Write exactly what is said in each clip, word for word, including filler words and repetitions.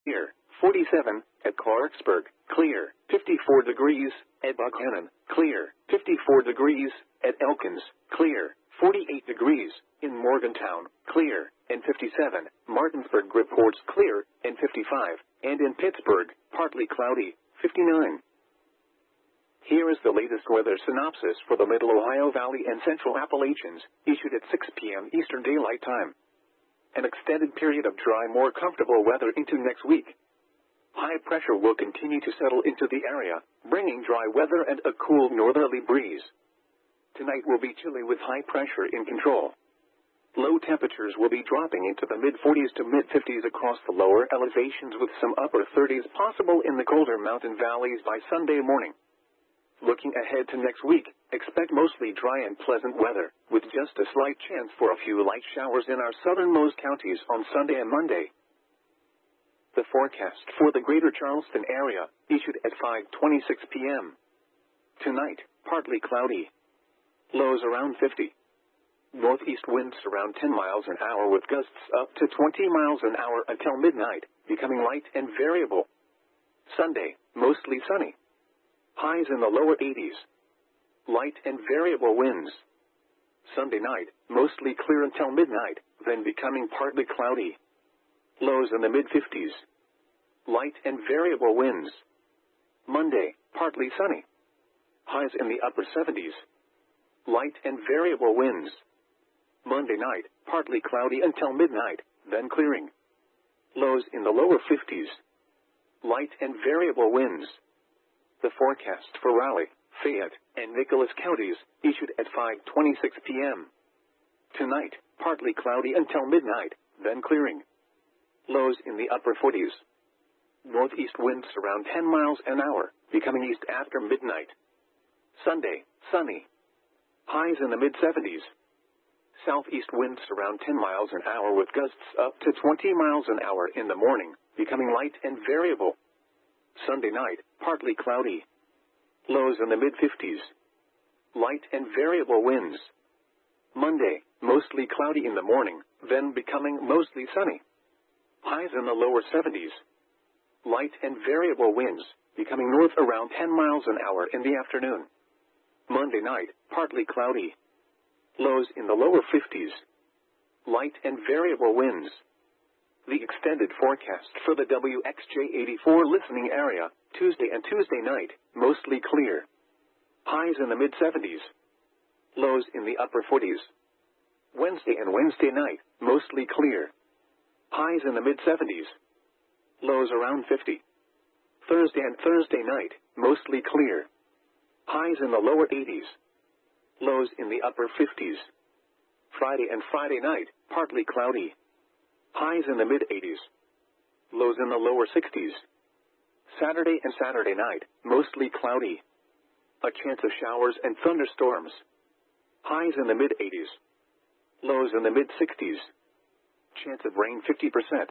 clear. forty-seven, at Clarksburg, clear. fifty-four degrees, at Buchanan, clear. fifty-four degrees, at Elkins, clear. forty-eight degrees, in Morgantown, clear. And fifty-seven, Martinsburg reports clear, and fifty-five, and in Pittsburgh, partly cloudy, fifty-nine. Here is the latest weather synopsis for the Middle Ohio Valley and Central Appalachians, issued at six p m Eastern Daylight Time. An extended period of dry, more comfortable weather into next week. High pressure will continue to settle into the area, bringing dry weather and a cool northerly breeze. Tonight will be chilly with high pressure in control. Low temperatures will be dropping into the mid forties to mid fifties across the lower elevations, with some upper thirties possible in the colder mountain valleys by Sunday morning. Looking ahead to next week, expect mostly dry and pleasant weather, with just a slight chance for a few light showers in our southernmost counties on Sunday and Monday. The forecast for the greater Charleston area, issued at five twenty-six p m Tonight, partly cloudy. Lows around fifty. Northeast winds around ten miles an hour with gusts up to twenty miles an hour until midnight, becoming light and variable. Sunday, mostly sunny. Highs in the lower eighties. Light and variable winds. Sunday night, mostly clear until midnight, then becoming partly cloudy. Lows in the mid fifties. Light and variable winds. Monday, partly sunny. Highs in the upper seventies. Light and variable winds. Monday night, partly cloudy until midnight, then clearing. Lows in the lower fifties. Light and variable winds. The forecast for Raleigh, Fayette, and Nicholas counties, issued at five twenty-six p m Tonight, partly cloudy until midnight, then clearing. Lows in the upper forties. Northeast winds around ten miles an hour, becoming east after midnight. Sunday, sunny. Highs in the mid seventies. Southeast winds around ten miles an hour with gusts up to twenty miles an hour in the morning, becoming light and variable. Sunday night, partly cloudy. Lows in the mid fifties. Light and variable winds. Monday, mostly cloudy in the morning, then becoming mostly sunny. Highs in the lower seventies. Light and variable winds, becoming north around ten miles an hour in the afternoon. Monday night, partly cloudy. Lows in the lower fifties. Light and variable winds. The extended forecast for the W X J eighty-four listening area, Tuesday and Tuesday night, mostly clear. Highs in the mid seventies. Lows in the upper forties. Wednesday and Wednesday night, mostly clear. Highs in the mid seventies. Lows around fifty. Thursday and Thursday night, mostly clear. Highs in the lower eighties. Lows in the upper fifties. Friday and Friday night, partly cloudy. Highs in the mid eighties. Lows in the lower sixties. Saturday and Saturday night, mostly cloudy. A chance of showers and thunderstorms. Highs in the mid eighties. Lows in the mid sixties. Chance of rain fifty percent.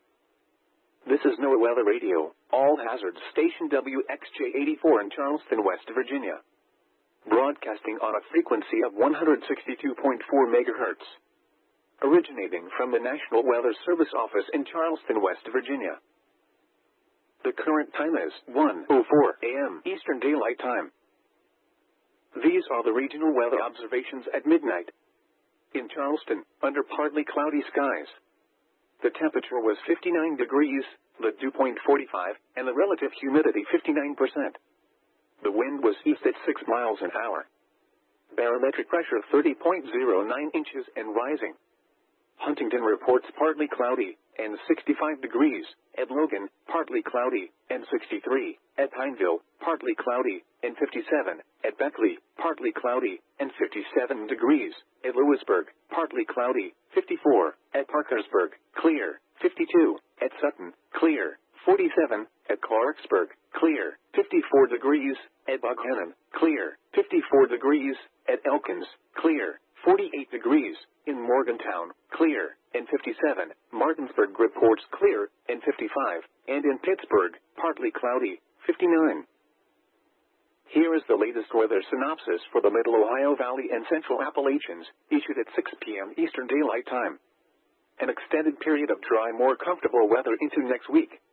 This is NOAA Weather Radio, all hazards station W X J eighty-four in Charleston, West Virginia. Broadcasting on a frequency of one hundred sixty-two point four megahertz. Originating from the National Weather Service Office in Charleston, West Virginia. The current time is one oh four a m Eastern Daylight Time. These are the regional weather observations at midnight. In Charleston, under partly cloudy skies. The temperature was fifty-nine degrees, the dew point forty-five, and the relative humidity fifty-nine percent. The wind was east at six miles an hour. Barometric pressure thirty point oh nine inches and rising. Huntington reports partly cloudy, and sixty-five degrees. At Logan, partly cloudy, and sixty-three. At Pineville, partly cloudy, and fifty-seven. At Beckley, partly cloudy, and fifty-seven degrees. At Lewisburg, partly cloudy, fifty-four. At Parkersburg, clear, fifty-two. At Sutton, clear, forty-seven. At Clarksburg, clear, fifty-four degrees. At Buchanan, clear, fifty-four degrees. At Elkins, clear, forty-eight degrees. In Morgantown, clear, and fifty-seven. Martinsburg reports clear, and fifty-five. And in Pittsburgh, partly cloudy, fifty-nine. Here is the latest weather synopsis for the Middle Ohio Valley and Central Appalachians, issued at six p m Eastern Daylight Time. An extended period of dry, more comfortable weather into next week.